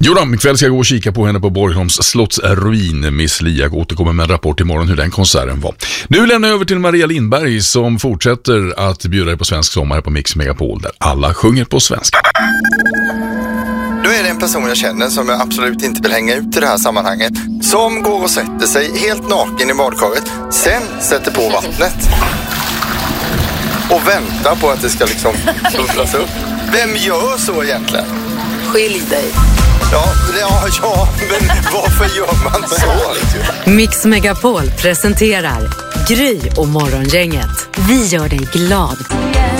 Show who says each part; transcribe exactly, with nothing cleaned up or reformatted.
Speaker 1: Jo då, ikväll ska jag gå och kika på henne på Borgholms slottsruin. Miss Lia återkommer med en rapport imorgon hur den konserten var. Nu lämnar jag över till Maria Lindberg som fortsätter att bjuda dig på svensk sommar på Mix Megapol där alla sjunger på svenska.
Speaker 2: Då är det en person jag känner som jag absolut inte vill hänga ut i det här sammanhanget. Som går och sätter sig helt naken i badkaret. Sen sätter på vattnet. Och väntar på att det ska liksom bubblas upp. Vem gör så egentligen?
Speaker 3: Skilj dig.
Speaker 2: Ja, ja, ja, men varför gör man så?
Speaker 4: Mix Megapol presenterar Gry och Morgongänget. Vi gör dig glad.